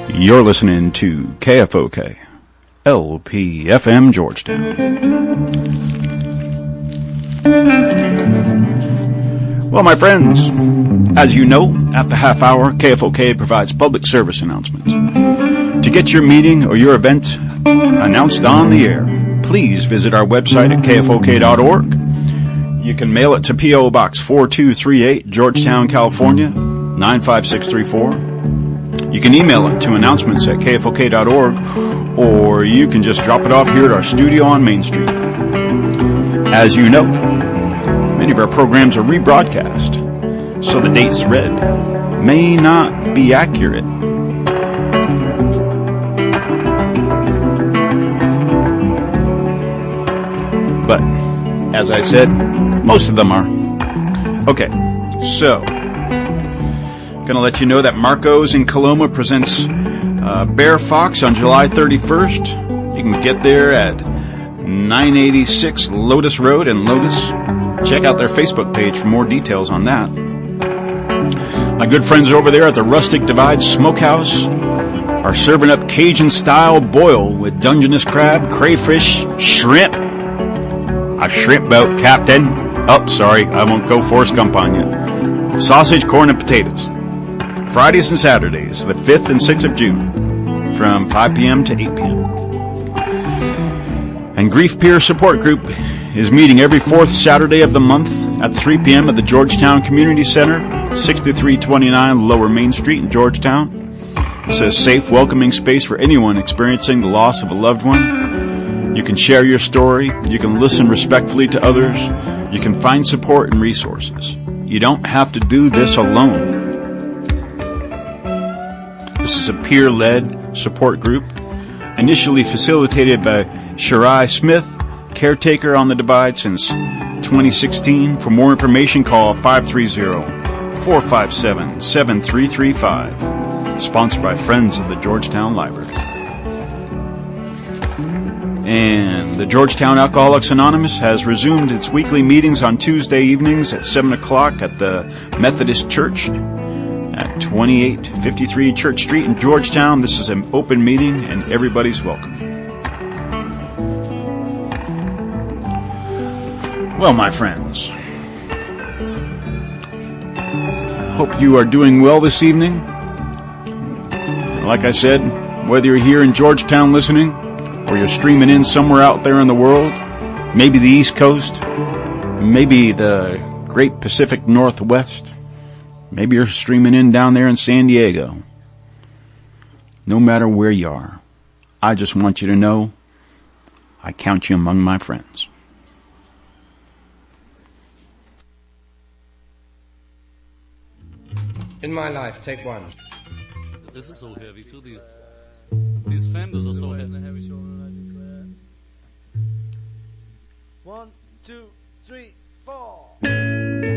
You're listening to KFOK, LPFM Georgetown. Well, my friends, as you know, at the half hour, KFOK provides public service announcements. To get your meeting or your event announced on the air, please visit our website at kfok.org. You can mail it to P.O. Box 4238, Georgetown, California, 95634. You can email it to announcements at kfok.org, or you can just drop it off here at our studio on Main Street. As you know, many of our programs are rebroadcast, so the dates read may not be accurate. But, as I said, most of them are. Okay, so, gonna let you know that Marco's in Coloma presents Bear Fox on July 31st. You can get there at 986 Lotus Road in Lotus. Check out their Facebook page for more details on that. My good friends over there at the Rustic Divide Smokehouse are serving up Cajun-style boil with Dungeness crab, crayfish, shrimp. A shrimp boat, Captain. Oh, sorry, I won't go Forrest Gump on you. Sausage, corn, and potatoes. Fridays and Saturdays, the 5th and 6th of June, from 5 p.m. to 8 p.m. And Grief Peer Support Group is meeting every fourth Saturday of the month at 3 p.m. at the Georgetown Community Center, 6329 Lower Main Street in Georgetown. It's a safe, welcoming space for anyone experiencing the loss of a loved one. You can share your story. You can listen respectfully to others. You can find support and resources. You don't have to do this alone. This is a peer-led support group, initially facilitated by Shirai Smith, caretaker on the Divide since 2016. For more information, call 530-457-7335. Sponsored by Friends of the Georgetown Library. And the Georgetown Alcoholics Anonymous has resumed its weekly meetings on Tuesday evenings at 7 o'clock at the Methodist Church at 2853 Church Street in Georgetown. This is an open meeting and everybody's welcome. Well, my friends, hope you are doing well this evening. Like I said, whether you're here in Georgetown listening, or you're streaming in somewhere out there in the world, maybe the East Coast, maybe the Great Pacific Northwest, maybe you're streaming in down there in San Diego. No matter where you are, I just want you to know I count you among my friends. In my life, take one. This is so heavy too. These fenders are so heavy. 1, 2, 3, 4.